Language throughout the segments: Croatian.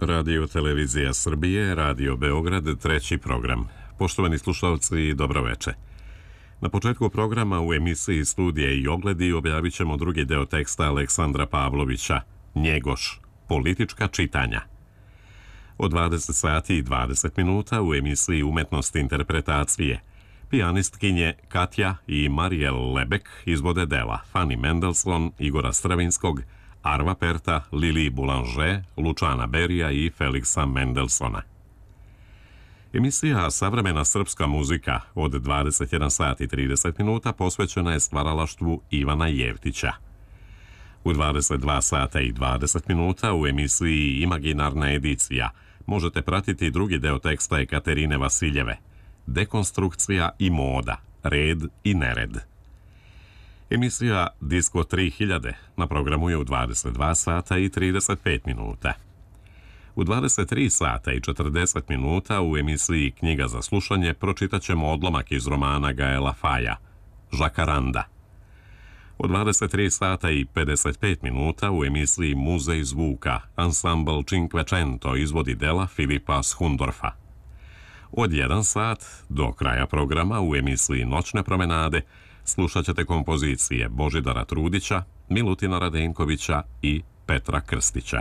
Radio Televizija Srbije, Radio Beograd, treći program. Poštovani slušalci, dobroveče. Na početku programa u emisiji Studije i ogledi objavit ćemo drugi deo teksta Aleksandra Pavlovića, Njegoš, politička čitanja. Od 20 sati i 20 minuta u emisiji Umetnost interpretacije pijanistkinje Katja i Marijel Lebek izvode dela Fanny Mendelssohn, Igora Stravinskog, Arva Perta, Lili Boulanger, Lučana Berija i Feliksa Mendelssohna. Emisija Savremena srpska muzika od 21 sat i 30 minuta posvećena je stvaralaštvu Ivana Jevtića. U 22 sata i 20 minuta u emisiji Imaginarna edicija možete pratiti drugi deo teksta Ekaterine Vasiljeve, Dekonstrukcija i moda, red i nered. Emisija Disko 3000 na programu je u 22 sata i 35 minuta. U 23 sata i 40 minuta u emisiji Knjiga za slušanje pročitat ćemo odlomak iz romana Gaela Faja, Žakaranda. U 23 sata i 55 minuta u emisiji Muzej zvuka ansambl Cinquecento izvodi dela Filipa Schundorfa. Od 1 sat do kraja programa u emisiji Noćne promenade slušat ćete kompozicije Božidara Trudića, Milutina Radenkovića i Petra Krstića.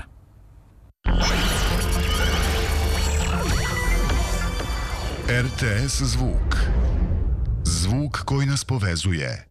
RTS zvuk. Zvuk koji nas povezuje.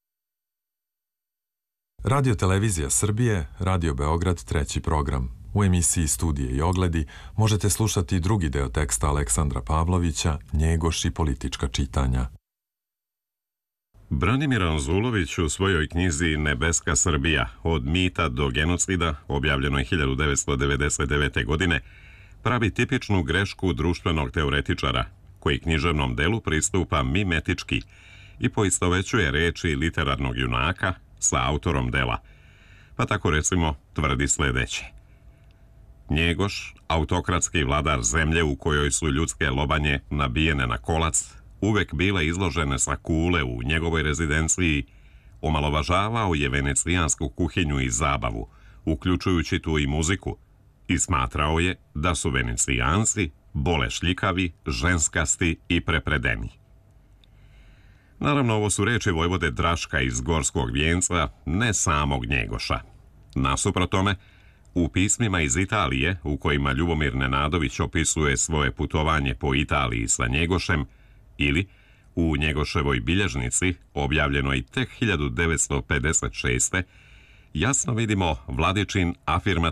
Radio Televizija Srbije, Radio Beograd, treći program. U emisiji Studije i ogledi možete slušati drugi deo teksta Aleksandra Pavlovića, Njegoš i politička čitanja. Branimir Anzulović u svojoj knjizi Nebeska Srbija, od mita do genocida, objavljenoj 1999. godine, pravi tipičnu grešku društvenog teoretičara, koji književnom delu pristupa mimetički i poistovećuje reči literarnog junaka sa autorom dela. Pa tako recimo tvrdi sledeće. Njegoš, autokratski vladar zemlje u kojoj su ljudske lobanje nabijene na kolac, uvek bile izložene sa kule u njegovoj rezidenciji, omalovažavao je venecijansku kuhinju i zabavu, uključujući tu i muziku, i smatrao je da su venecijanci bolešljikavi, ženskasti i prepredeni. Naravno, ovo su reči vojvode Draška iz Gorskog Vijenca, ne samog Njegoša. Nasuprot tome, u pismima iz Italije, u kojima Ljubomir Nenadović opisuje svoje putovanje po Italiji sa Njegošem, ili u Njegoševoj bilježnici, objavljenoj tek 1956. jasno vidimo Vladičin afirmativni